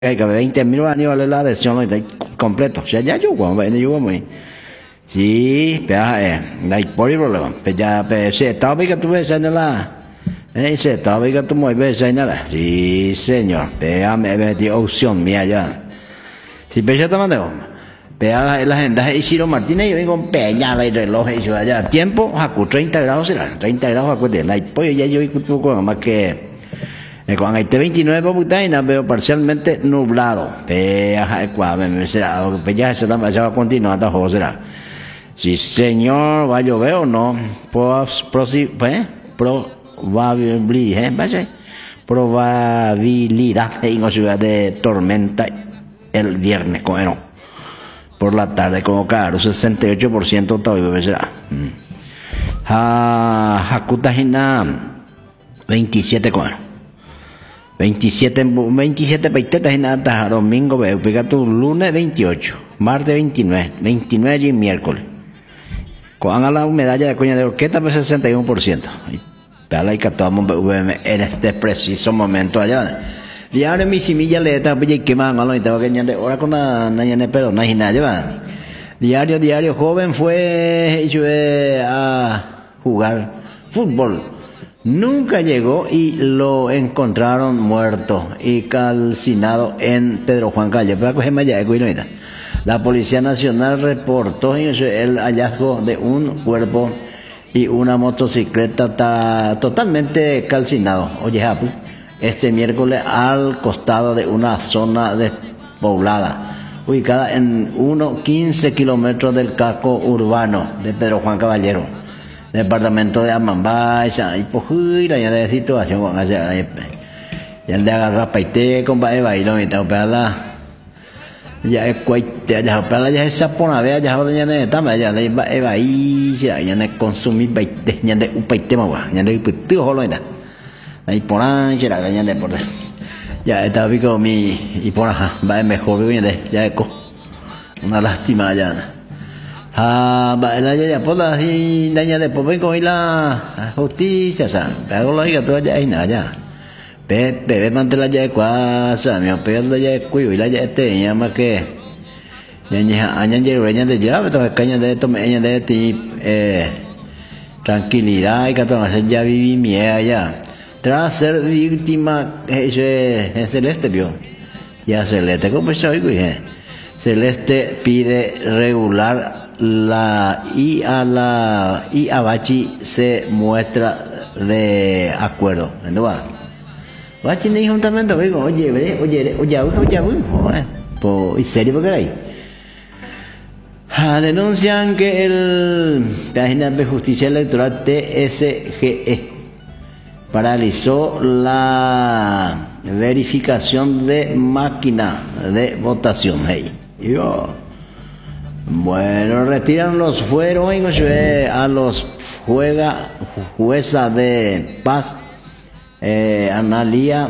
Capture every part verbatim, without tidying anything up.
hay que veinte mil años vale la adhesión completo. O sea, ya yo cuando ven yo muy. Sí, pero eh, no hay por problema. Pero ya, pero si estaba bien que tú ves en la. Eh, si estaba bien que tú muy ves en la. Sí, señor. Pero me metí opción mía ya. Si pero ya te mandé. Pero la, la agenda de Isidro Martínez yo vengo con peña el reloj y yo allá. Tiempo, jacu, treinta grados será. treinta grados jacu de la. Pues ya yo un poco más que. Con este veintinueve Poputaina, pero parcialmente nublado. Pero ya se va a continuar hasta José. Sí, señor, va a llover o no. Pues, pues, probabilidad, ¿eh? Probabilidad en la ciudad de tormenta el viernes, bueno, por la tarde, como claro, sesenta y ocho por ciento todavía será. Hakuta Hina, veintisiete con. veintisiete, veintisiete peitetas y nada, domingo, pega tu lunes veintiocho, martes veintinueve, veintinueve y miércoles. Con la medalla de coña de orquesta, pues sesenta y uno por ciento. Pala y catamos en este preciso momento allá. Diario mi similla le está pilla que más malo y estaba que ñande ahora con la ñande pero no hay nada. Diario, diario joven fue a jugar fútbol. Nunca llegó y lo encontraron muerto y calcinado en Pedro Juan Calle. La Policía Nacional reportó el hallazgo de un cuerpo y una motocicleta totalmente calcinado. Oye, este miércoles al costado de una zona despoblada, ubicada en unos quince kilómetros del casco urbano de Pedro Juan Caballero. Departamento de Amambay, y pues ya de situación con allá, ya de agarrar paite con baile y no me está para ya es cuite, ya para ya es sapona, vea ya ahora ya ne tama ya le va eva y ya ya ne consumir paite, ya de un paite más, ya de paite holo ida, ahí por ahí ya ya de por ya está visto mi y por ajá va mejor ya de ya eco una lástima ya. Ah, la ya por la daña de por vengo y la justicia, san, pero lo diga todo ya y nada ya. Pepe, ve mantela ya de cuasa, mi opero ya de cuyo y la ya este llama que ya ya añan ya reña de ya, pero caña de esto me de ti eh tranquilidad y que todo hacer ya viví mía ya. Tras ser víctima ese Celeste vio. Ya Celeste, ¿cómo se oye? Celeste pide regular la y a la y Abachi se muestra de acuerdo, ¿no va? Bachi ni juntamente digo, oye, oye, oye, oye, oye, oye, pues ¿en serio por qué hay? Denuncian que el página de justicia electoral T S G E paralizó la verificación de máquina de votación. Hey, yo. Bueno, retiran los fueros a los juega, jueza de paz, eh, Analía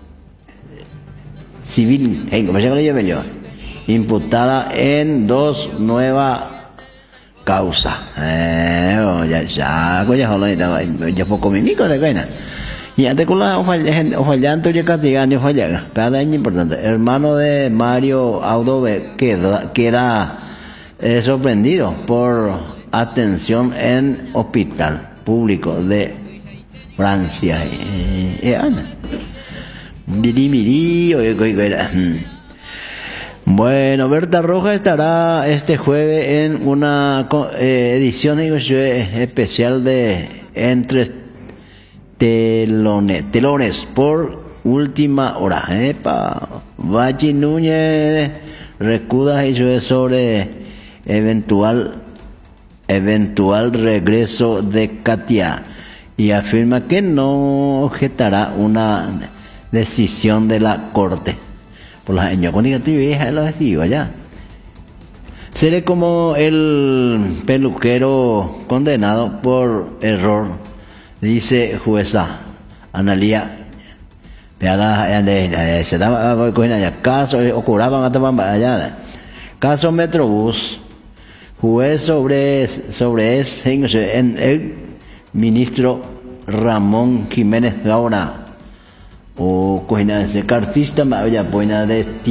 Civil, hey, ¿cómo se llama yo? Imputada en dos nuevas causas. Eh, oh, ya, ya, ya, ya poco mimico de cuena. Y antes con la ofallanto y castigando y fallaga. Para es importante. Hermano de Mario Audove queda, queda Eh, sorprendido por atención en hospital público de Francia. Eh, eh, Ana. Miri, miri, oye, oye, oye. Bueno, Berta Roja estará este jueves en una eh, edición especial de Entre Telones, telones por última hora. Epa, Bachi Núñez recuda y sobre eventual eventual regreso de Katia y afirma que no objetará una decisión de la corte por los años con tu vieja lo digo allá seré como el peluquero condenado por error, dice jueza Analía Peada de se daba con allá caso ocurraban hasta allá caso Metrobús. Juez sobre, sobre ese en el ministro Ramón Jiménez Gaona o cogina ese cartista, me había buena de